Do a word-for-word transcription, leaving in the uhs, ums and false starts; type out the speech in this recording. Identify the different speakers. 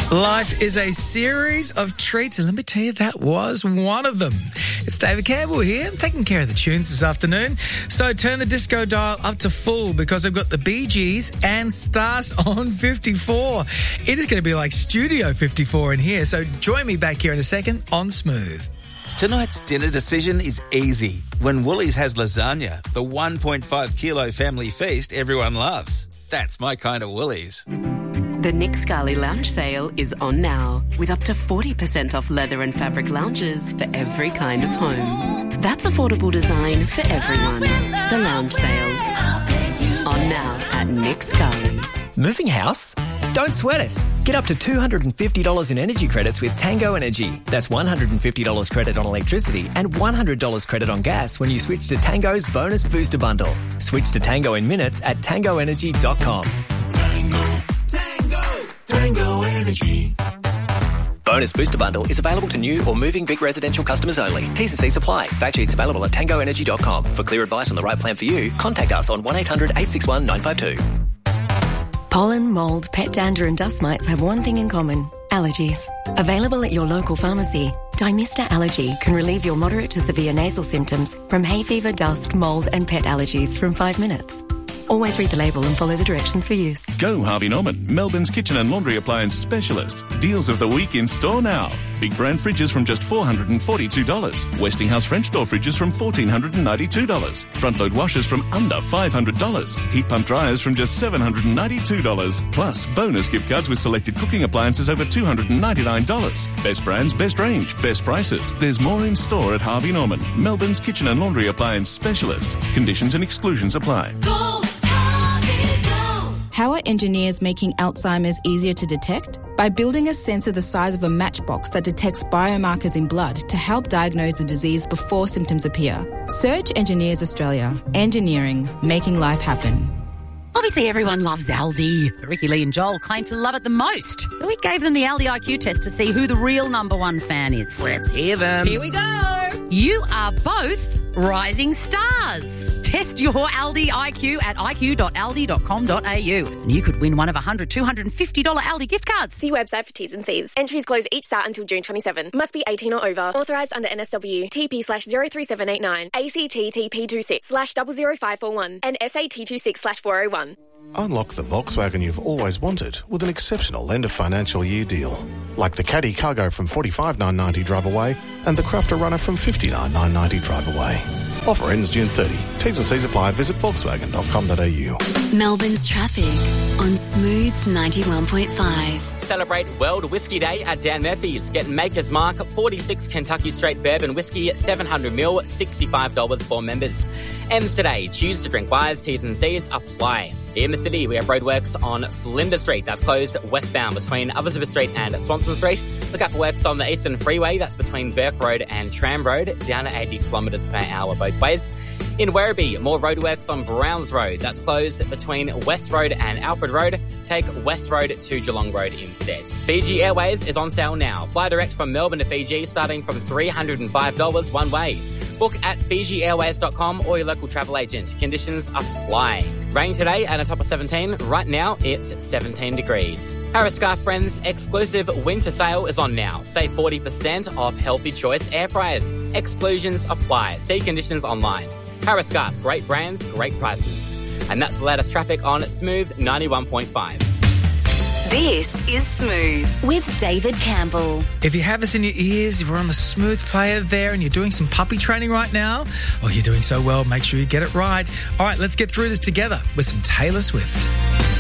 Speaker 1: Life is a series of treats, and let me tell you, that was one of them. It's David Campbell here. I'm taking care of the tunes this afternoon. So turn the disco dial up to full because I've got the Bee Gees and Stars on fifty-four. It is going to be like Studio fifty-four in here. So join me back here in a second on Smooth.
Speaker 2: Tonight's dinner decision is easy when Woolies has lasagna, the one point five kilo family feast everyone loves. That's my kind of Woolies.
Speaker 3: The Nick Scali Lounge Sale is on now, with up to forty percent off leather and fabric lounges for every kind of home. That's affordable design for everyone. The Lounge Sale. On now at Nick Scali.
Speaker 4: Moving house? Don't sweat it. Get up to two hundred fifty dollars in energy credits with Tango Energy. That's one hundred fifty dollars credit on electricity and one hundred dollars credit on gas when you switch to Tango's Bonus Booster Bundle. Switch to Tango in minutes at tango energy dot com.
Speaker 5: Tango, Tango, Tango Energy.
Speaker 4: Bonus Booster Bundle is available to new or moving big residential customers only. T's and C's apply. Fact sheets available at tango energy dot com. For clear advice on the right plan for you, contact us on one eight hundred eight six one nine five two.
Speaker 6: Pollen, mould, pet dander and dust mites have one thing in common: allergies. Available at your local pharmacy, Dymista Allergy can relieve your moderate to severe nasal symptoms from hay fever, dust, mould and pet allergies from five minutes. Always read the label and follow the directions for use.
Speaker 7: Go Harvey Norman, Melbourne's kitchen and laundry appliance specialist. Deals of the week in store now. Big brand fridges from just four hundred forty-two dollars. Westinghouse French door fridges from one thousand four hundred ninety-two dollars. Front load washers from under five hundred dollars. Heat pump dryers from just seven hundred ninety-two dollars. Plus bonus gift cards with selected cooking appliances over two hundred ninety-nine dollars. Best brands, best range, best prices. There's more in store at Harvey Norman, Melbourne's kitchen and laundry appliance specialist. Conditions and exclusions apply.
Speaker 8: Go! How are engineers making Alzheimer's easier to detect? By building a sensor the size of a matchbox that detects biomarkers in blood to help diagnose the disease before symptoms appear. Search Engineers Australia. Engineering, making life happen.
Speaker 9: Obviously, everyone loves Aldi. Ricky, Lee and Joel claim to love it the most. So we gave them the Aldi I Q test to see who the real number one fan is.
Speaker 4: Let's hear them.
Speaker 9: Here we go. You are both rising stars. Test your Aldi I Q at i q dot aldi dot com dot a u. And you could win one of one hundred, two hundred fifty dollars Aldi gift cards.
Speaker 10: See website for T's and C's. Entries close each start until June twenty-seventh. Must be eighteen or over. Authorised under N S W. T P slash zero three seven eight nine. A C T T P two six slash zero zero five four one. And S A T two six slash four oh one.
Speaker 11: Unlock the Volkswagen you've always wanted with an exceptional end of financial year deal. Like the Caddy Cargo from forty-five thousand nine hundred ninety drive away and the Crafter Runner from fifty-nine thousand nine hundred ninety drive away. Offer ends June thirtieth. T's and C's apply. Visit volkswagen dot com dot a u.
Speaker 12: Melbourne's traffic on Smooth ninety-one point five.
Speaker 13: Celebrate World Whiskey Day at Dan Murphy's. Get Maker's Mark forty-six Kentucky Straight Bourbon Whiskey at seven hundred mil, sixty-five dollars for members. Ends today. Choose to drink wise. T's and C's apply. In the city, we have roadworks on Flinders Street. That's closed westbound between Elizabeth Street and Swanson Street. Look out for works on the Eastern Freeway. That's between Burke Road and Tram Road, down at eighty kilometres per hour both ways. In Werribee, more roadworks on Browns Road. That's closed between West Road and Alfred Road. Take West Road to Geelong Road instead. Fiji Airways is on sale now. Fly direct from Melbourne to Fiji starting from three hundred five dollars one way. Book at fiji airways dot com or your local travel agent. Conditions apply. Rain today and a top of seventeen. Right now, it's seventeen degrees. Harris Scarf Friends exclusive winter sale is on now. Save forty percent off Healthy Choice air fryers. Exclusions apply. See conditions online. Harris Scarf, great brands, great prices. And that's the latest traffic on Smooth ninety-one point five.
Speaker 12: This is Smooth with David Campbell.
Speaker 1: If you have us in your ears, if we're on the Smooth player there and you're doing some puppy training right now, or you're doing so well, make sure you get it right. All right, let's get through this together with some Taylor Swift.